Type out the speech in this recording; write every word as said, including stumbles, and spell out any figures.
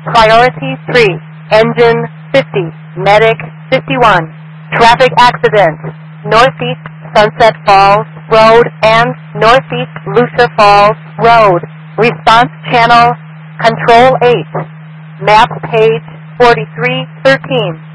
Priority three, Engine fifty, Medic fifty-one. Traffic accident, Northeast Sunset Falls Road and Northeast Lucia Falls Road. Response channel, Control eight. Map page forty-three thirteen.